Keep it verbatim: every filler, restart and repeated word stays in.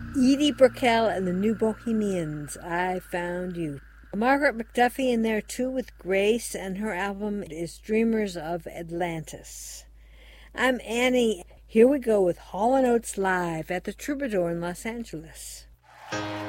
Edie Brickell and the New Bohemians, I Found You. Margaret McDuffie in there too with Grace, and her album is Dreamers of Atlantis. I'm Annie. Here we go with Hall and Oates live at the Troubadour in Los Angeles.